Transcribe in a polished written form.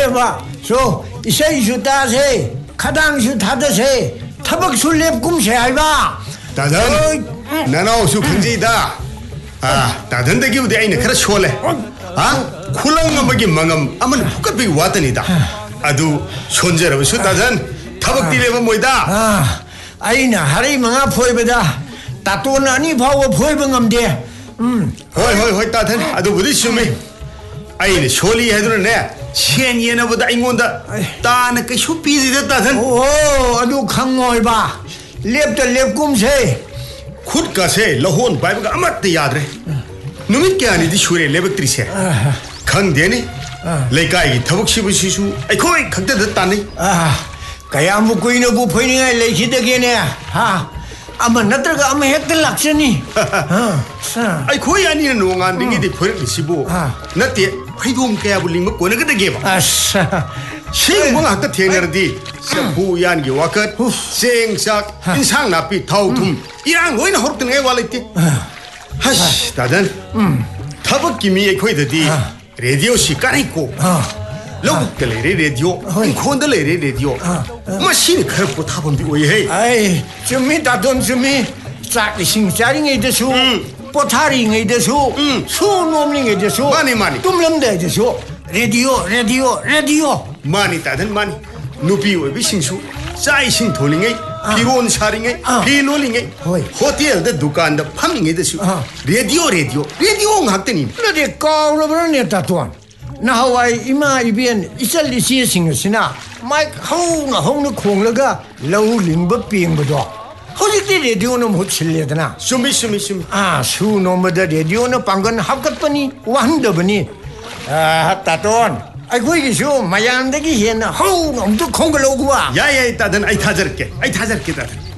봐. 저 이세이수 따세, 가당수 타드세, 타박수 랩꿈세 알바. 다전, 나나오수 강제이다. 다전대기부터 아이네 그래 쇼래. 쿨랑감하기 망함 아만 푸까비기 왔다니다. 아두 손재라면서 다전 타박디레바 뭐이다. 아이나 하리 망아 포이베다. 따또나니 파워 포이뱅감데. 호이 다전 아두 부디 슈미. 아이네 쇼리 해두네. 시엔이에나보다 인곤다. 따나 그 쇼피지다 다전. 오, 아두 강모이바. 랩다 랩꿈세. 굿가세 라혼 바이브가 아마트 야드레. 누밋 게 아니디 슈레 레백트리세. 강대네. 레가이 타복시부시수. 아이코이 각대다 따네. Kaya mo ko ina bupoy nga lekita kene ha ama natraga ama hekta laksani ai khoi ani no ngan dingi di phoi sibo natte phaidom kaya buling ma kona gada geba asa sing mo ngak ta thenerdi sabu yan gi wakat sing sak insang napi thau thum irang loina horten ngai walite hash dadan thabak kimi ai khoi dadi radio sikari ko लोग ले रे रेडियो खोंद ले रे radio machine खर पुथा बंदी ओए है ai chumi dadon chumi sak sing chari ngai de su pothari ngai de su su nom ngai de su mani tumlam de de su radio mani tadan mani nupi oe bi sing su sai sing tholingai 피론 사링에 피놀링에 호텔 데 두칸 데 팜링에 데수 레디오 학대니 그래 까우러버네 따토안 나하와이 이마 이변 이슬리시 싱스나 마이크 하우나 홍는 콩러가 러우 링버 빙버도 호직디 레디오는 못 칠려드나 숨미 수노마다 레디오는 방건 합것버니 완더버니 따토안 아이고 이게 쇼 마얀데기 히나 하우나 엄청 콩글로구와 야야 따든 아이 타저게 따든